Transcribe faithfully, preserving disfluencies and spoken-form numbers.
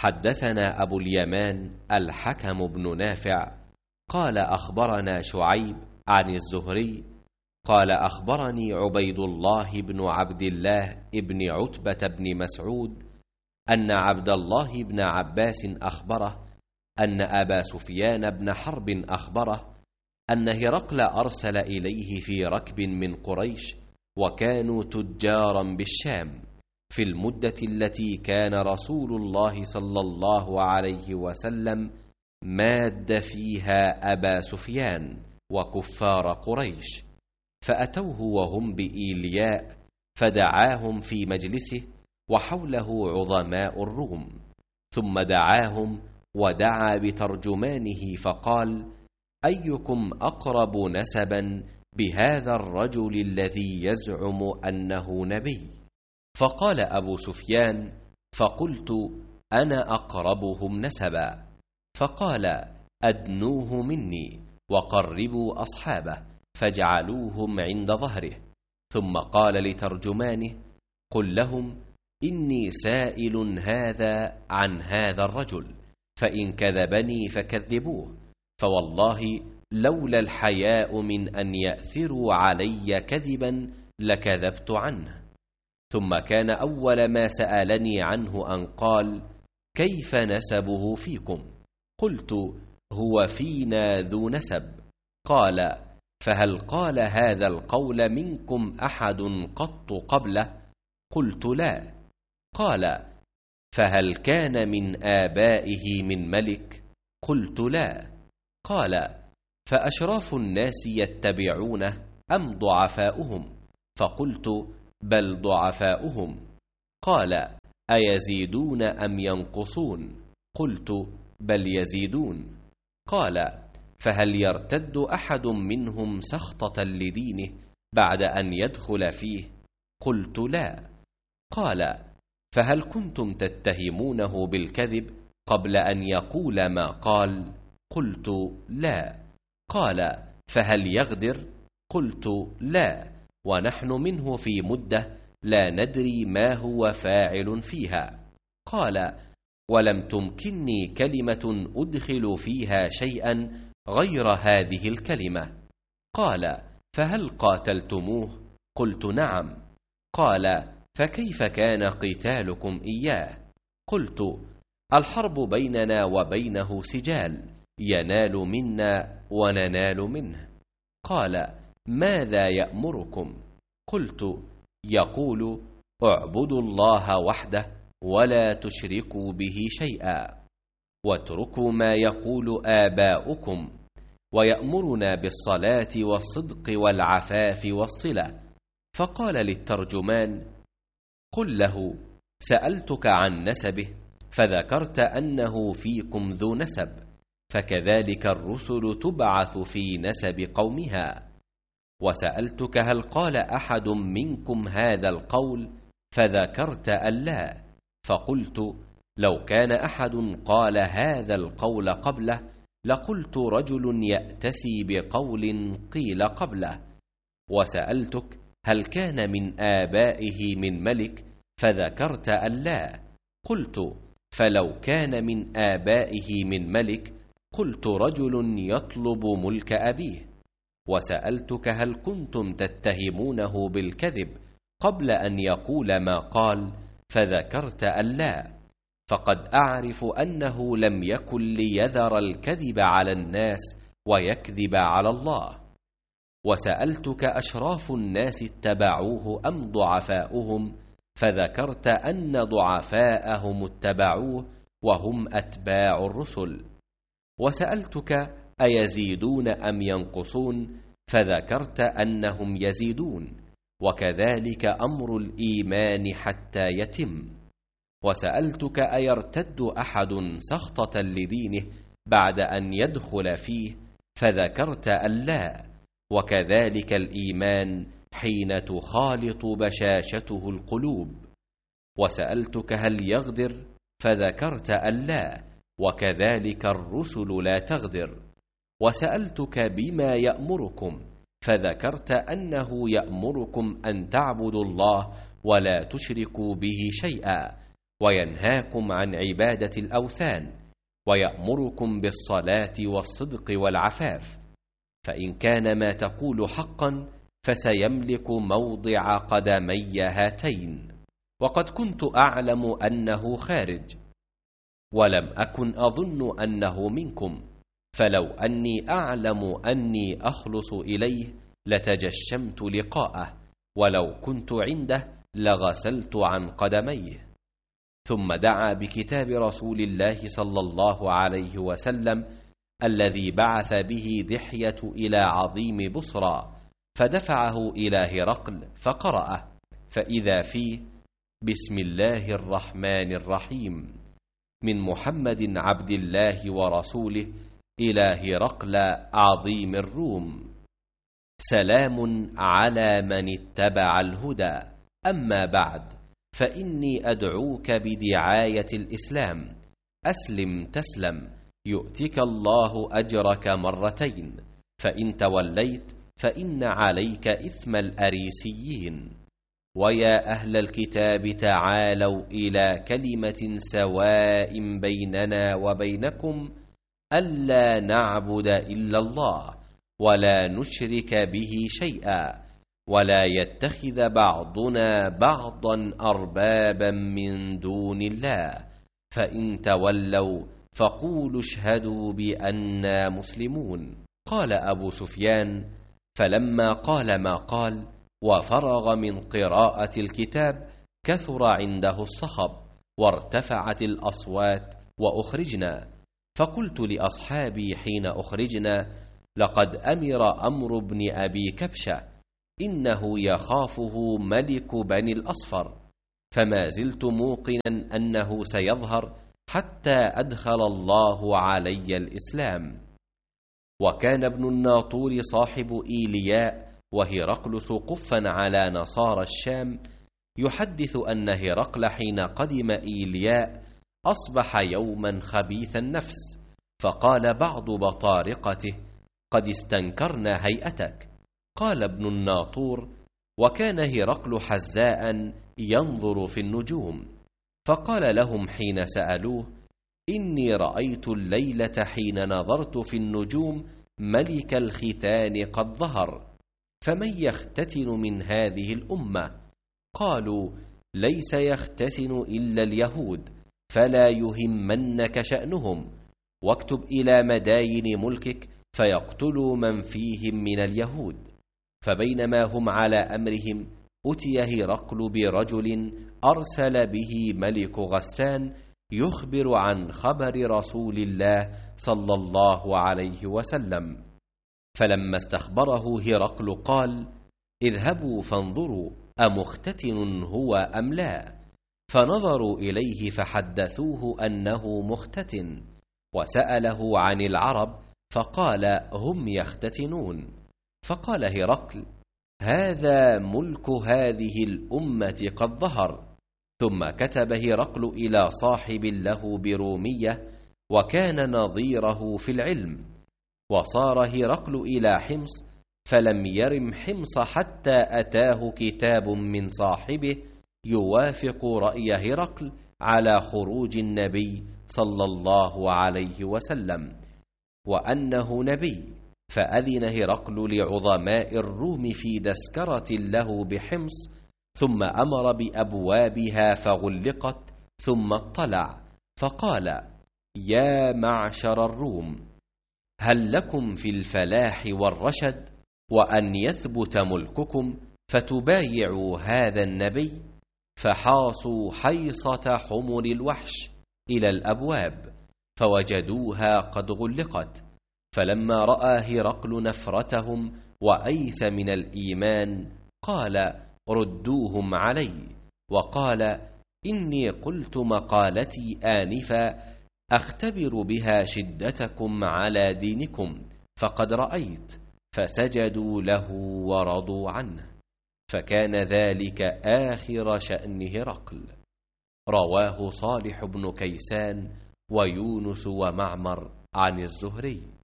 حدثنا أبو اليمان الحكم بن نافع قال أخبرنا شعيب عن الزهري قال أخبرني عبيد الله بن عبد الله بن عتبة بن مسعود أن عبد الله بن عباس أخبره أن أبا سفيان بن حرب أخبره أن هرقل أرسل إليه في ركب من قريش وكانوا تجارا بالشام في المدة التي كان رسول الله صلى الله عليه وسلم ماد فيها أبا سفيان وكفار قريش، فأتوه وهم بإيلياء فدعاهم في مجلسه وحوله عظماء الروم، ثم دعاهم ودعا بترجمانه فقال: أيكم أقرب نسبا بهذا الرجل الذي يزعم أنه نبي؟ فقال أبو سفيان: فقلت: أنا أقربهم نسبا. فقال: أدنوه مني وقربوا أصحابه فاجعلوهم عند ظهره، ثم قال لترجمانه: قل لهم إني سائل هذا عن هذا الرجل، فإن كذبني فكذبوه، فوالله لولا الحياء من أن يأثروا علي كذبا لكذبت عنه. ثم كان أول ما سألني عنه أن قال: كيف نسبه فيكم؟ قلت: هو فينا ذو نسب. قال: فهل قال هذا القول منكم أحد قط قبله؟ قلت: لا. قال: فهل كان من آبائه من ملك؟ قلت: لا. قال: فأشراف الناس يتبعونه أم ضعفاؤهم؟ فقلت: بل ضعفاؤهم. قال: أيزيدون أم ينقصون؟ قلت: بل يزيدون. قال: فهل يرتد أحد منهم سخطة لدينه بعد أن يدخل فيه؟ قلت: لا. قال: فهل كنتم تتهمونه بالكذب قبل أن يقول ما قال؟ قلت: لا. قال: فهل يغدر؟ قلت: لا، ونحن منه في مدة لا ندري ما هو فاعل فيها. قال: ولم تمكنني كلمة أدخل فيها شيئا غير هذه الكلمة. قال: فهل قاتلتموه؟ قلت: نعم. قال: فكيف كان قتالكم إياه؟ قلت: الحرب بيننا وبينه سجال، ينال منا وننال منه. قال: ماذا يأمركم؟ قلت: يقول: اعبدوا الله وحده ولا تشركوا به شيئا، واتركوا ما يقول آباؤكم، ويأمرنا بالصلاة والصدق والعفاف والصلة. فقال للترجمان: قل له: سألتك عن نسبه فذكرت أنه فيكم ذو نسب، فكذلك الرسل تبعث في نسب قومها. وسألتك: هل قال أحد منكم هذا القول؟ فذكرت أن لا، فقلت: لو كان أحد قال هذا القول قبله لقلت رجل يأتسي بقول قيل قبله. وسألتك: هل كان من آبائه من ملك؟ فذكرت أن لا، قلت: فلو كان من آبائه من ملك قلت رجل يطلب ملك أبيه. وسألتك: هل كنتم تتهمونه بالكذب قبل أن يقول ما قال؟ فذكرت أن لا، فقد أعرف أنه لم يكن ليذر الكذب على الناس ويكذب على الله. وسألتك: أشراف الناس اتبعوه أم ضعفاؤهم؟ فذكرت أن ضعفاءهم اتبعوه وهم أتباع الرسل. وسألتك: أيزيدون أم ينقصون؟ فذكرت أنهم يزيدون، وكذلك أمر الإيمان حتى يتم. وسألتك: أيرتد أحد سخطة لدينه بعد أن يدخل فيه؟ فذكرت أن لا، وكذلك الإيمان حين تخالط بشاشته القلوب. وسألتك: هل يغدر؟ فذكرت أن لا، وكذلك الرسل لا تغدر. وسألتك: بما يأمركم؟ فذكرت أنه يأمركم أن تعبدوا الله ولا تشركوا به شيئا، وينهاكم عن عبادة الأوثان، ويأمركم بالصلاة والصدق والعفاف، فإن كان ما تقول حقا فسيملك موضع قدمي هاتين. وقد كنت أعلم أنه خارج، ولم أكن أظن أنه منكم، فلو أني أعلم أني أخلص إليه لتجشمت لقاءه، ولو كنت عنده لغسلت عن قدميه. ثم دعا بكتاب رسول الله صلى الله عليه وسلم الذي بعث به دحية إلى عظيم بصرى، فدفعه إلى هرقل فقرأه، فإذا فيه: بسم الله الرحمن الرحيم، من محمد عبد الله ورسوله إلى هرقل عظيم الروم، سلام على من اتبع الهدى، أما بعد، فإني أدعوك بدعاية الإسلام، أسلم تسلم، يؤتك الله أجرك مرتين، فإن توليت فإن عليك إثم الأريسيين. ويا أهل الكتاب تعالوا إلى كلمة سواء بيننا وبينكم ألا نعبد إلا الله ولا نشرك به شيئا، ولا يتخذ بعضنا بعضا أربابا من دون الله، فإن تولوا فقولوا اشهدوا بأننا مسلمون. قال أبو سفيان: فلما قال ما قال وفرغ من قراءة الكتاب كثر عنده الصخب وارتفعت الأصوات وأخرجنا، فقلت لأصحابي حين أخرجنا: لقد أمر أمر بن أبي كبشة، إنه يخافه ملك بني الأصفر، فما زلت موقنا أنه سيظهر حتى أدخل الله علي الإسلام. وكان ابن الناطور صاحب إيلياء وهرقلس قفا على نصارى الشام، يحدث أن هرقل حين قدم إيلياء أصبح يوما خبيث النفس، فقال بعض بطارقته: قد استنكرنا هيئتك. قال ابن الناطور: وكان هرقل حزاء ينظر في النجوم، فقال لهم حين سألوه: إني رأيت الليلة حين نظرت في النجوم ملك الختان قد ظهر، فمن يختتن من هذه الأمة؟ قالوا: ليس يختتن إلا اليهود، فلا يهمنك شأنهم، واكتب إلى مداين ملكك فيقتلوا من فيهم من اليهود. فبينما هم على أمرهم أتي هرقل برجل أرسل به ملك غسان يخبر عن خبر رسول الله صلى الله عليه وسلم. فلما استخبره هرقل قال: اذهبوا فانظروا أمختتن هو أم لا؟ فنظروا إليه فحدثوه أنه مختتن، وسأله عن العرب فقال: هم يختتنون. فقال هرقل: هذا ملك هذه الأمة قد ظهر. ثم كتب هرقل إلى صاحب له برومية وكان نظيره في العلم، وصار هرقل إلى حمص، فلم يرم حمص حتى أتاه كتاب من صاحبه يوافق رأي هرقل على خروج النبي صلى الله عليه وسلم، وأنه نبي. فأذن هرقل لعظماء الروم في دسكرة له بحمص، ثم أمر بأبوابها فغلقت، ثم اطلع فقال: يا معشر الروم، هل لكم في الفلاح والرشد وأن يثبت ملككم فتبايعوا هذا النبي؟ فحاصوا حيصة حمر الوحش إلى الأبواب فوجدوها قد غلقت. فلما رأى هرقل نفرتهم وأيس من الإيمان قال: ردوهم علي. وقال: إني قلت مقالتي آنفا أختبر بها شدتكم على دينكم، فقد رأيت. فسجدوا له ورضوا عنه، فكان ذلك آخر شأن هرقل. رواه صالح بن كيسان ويونس ومعمر عن الزهري.